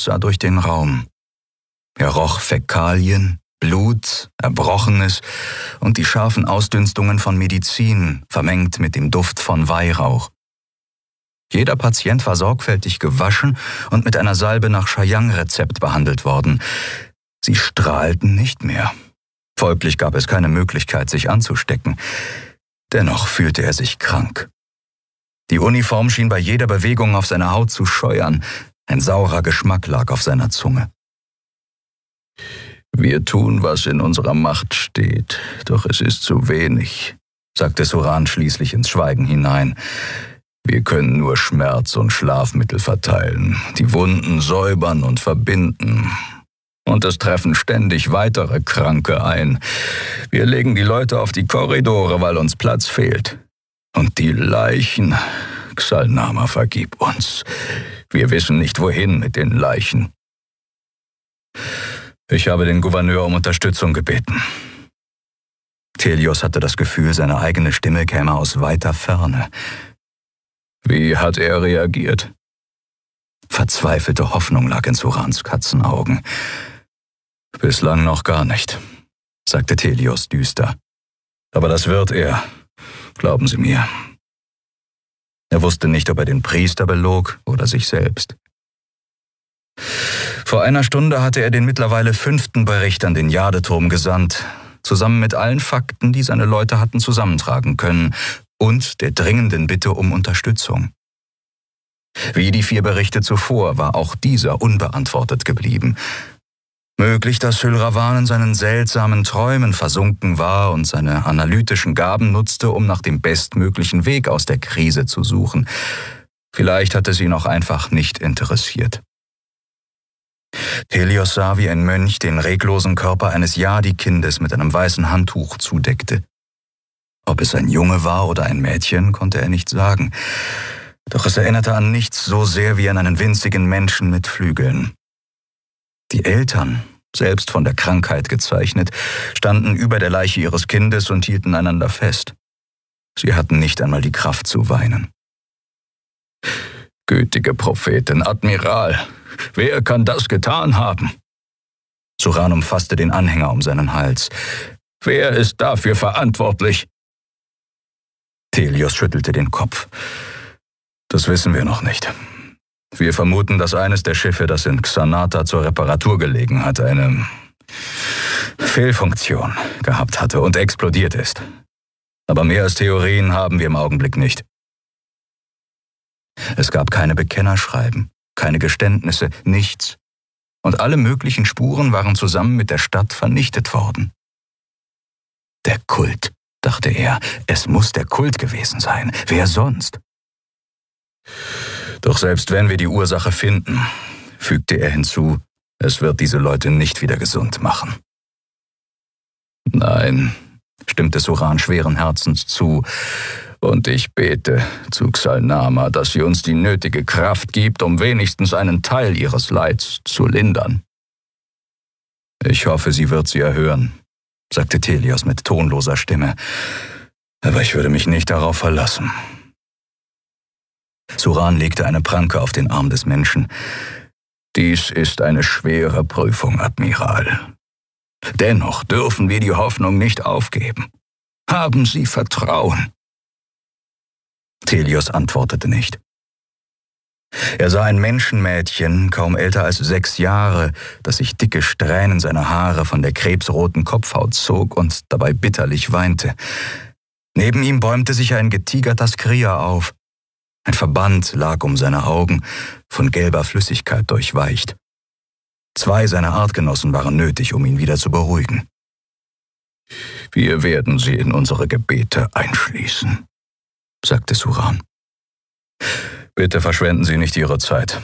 Telios sah durch den Raum. Er roch Fäkalien, Blut, Erbrochenes und die scharfen Ausdünstungen von Medizin, vermengt mit dem Duft von Weihrauch. Jeder Patient war sorgfältig gewaschen und mit einer Salbe nach Shahyang-Rezept behandelt worden. Sie strahlten nicht mehr. Folglich gab es keine Möglichkeit, sich anzustecken. Dennoch fühlte er sich krank. Die Uniform schien bei jeder Bewegung auf seiner Haut zu scheuern. Ein saurer Geschmack lag auf seiner Zunge. »Wir tun, was in unserer Macht steht, doch es ist zu wenig«, sagte Suran schließlich ins Schweigen hinein. »Wir können nur Schmerz und Schlafmittel verteilen, die Wunden säubern und verbinden. Und es treffen ständig weitere Kranke ein. Wir legen die Leute auf die Korridore, weil uns Platz fehlt. Und die Leichen, Xalnama, vergib uns. Wir wissen nicht, wohin mit den Leichen.« »Ich habe den Gouverneur um Unterstützung gebeten.« Telios hatte das Gefühl, seine eigene Stimme käme aus weiter Ferne. »Wie hat er reagiert?« Verzweifelte Hoffnung lag in Surans Katzenaugen. »Bislang noch gar nicht«, sagte Telios düster. »Aber das wird er, glauben Sie mir.« Er wusste nicht, ob er den Priester belog oder sich selbst. Vor einer Stunde hatte er den mittlerweile 5. Bericht an den Jadeturm gesandt, zusammen mit allen Fakten, die seine Leute hatten zusammentragen können, und der dringenden Bitte um Unterstützung. Wie die 4 Berichte zuvor war auch dieser unbeantwortet geblieben. Möglich, dass Hülrawan in seinen seltsamen Träumen versunken war und seine analytischen Gaben nutzte, um nach dem bestmöglichen Weg aus der Krise zu suchen. Vielleicht hatte sie ihn auch einfach nicht interessiert. Telios sah, wie ein Mönch den reglosen Körper eines Yadi-Kindes mit einem weißen Handtuch zudeckte. Ob es ein Junge war oder ein Mädchen, konnte er nicht sagen. Doch es erinnerte an nichts so sehr wie an einen winzigen Menschen mit Flügeln. Die Eltern, selbst von der Krankheit gezeichnet, standen über der Leiche ihres Kindes und hielten einander fest. Sie hatten nicht einmal die Kraft zu weinen. »Gütige Prophetin, Admiral, wer kann das getan haben?« Suran umfasste den Anhänger um seinen Hals. »Wer ist dafür verantwortlich?« Telios schüttelte den Kopf. »Das wissen wir noch nicht. Wir vermuten, dass eines der Schiffe, das in Xanata zur Reparatur gelegen hat, eine Fehlfunktion gehabt hatte und explodiert ist. Aber mehr als Theorien haben wir im Augenblick nicht. Es gab keine Bekennerschreiben, keine Geständnisse, nichts. Und alle möglichen Spuren waren zusammen mit der Stadt vernichtet worden. Der Kult, dachte er, es muss der Kult gewesen sein. Wer sonst? Doch selbst wenn wir die Ursache finden, fügte er hinzu, es wird diese Leute nicht wieder gesund machen. Nein, stimmte Suran schweren Herzens zu, und ich bete zu Xalnama, dass sie uns die nötige Kraft gibt, um wenigstens einen Teil ihres Leids zu lindern. Ich hoffe, sie wird sie erhören, sagte Telios mit tonloser Stimme, aber ich würde mich nicht darauf verlassen. Suran legte eine Pranke auf den Arm des Menschen. Dies ist eine schwere Prüfung, Admiral. Dennoch dürfen wir die Hoffnung nicht aufgeben. Haben Sie Vertrauen. Telios antwortete nicht. Er sah ein Menschenmädchen, kaum älter als 6 Jahre, das sich dicke Strähnen seiner Haare von der krebsroten Kopfhaut zog und dabei bitterlich weinte. Neben ihm bäumte sich ein getigerter Skria auf. Ein Verband lag um seine Augen, von gelber Flüssigkeit durchweicht. 2 seiner Artgenossen waren nötig, um ihn wieder zu beruhigen. Wir werden sie in unsere Gebete einschließen, sagte Suran. Bitte verschwenden Sie nicht Ihre Zeit.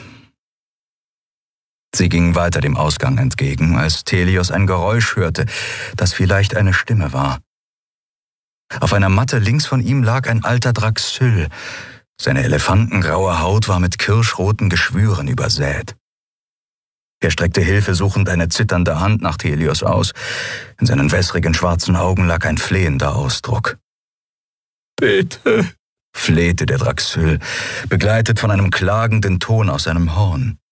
Sie gingen weiter dem Ausgang entgegen, als Telios ein Geräusch hörte, das vielleicht eine Stimme war. Auf einer Matte links von ihm lag ein alter Draxyl. Seine elefantengraue Haut war mit kirschroten Geschwüren übersät. Er streckte hilfesuchend eine zitternde Hand nach Telios aus. In seinen wässrigen schwarzen Augen lag ein flehender Ausdruck. »Bitte«, flehte der Draxyl, begleitet von einem klagenden Ton aus seinem Horn.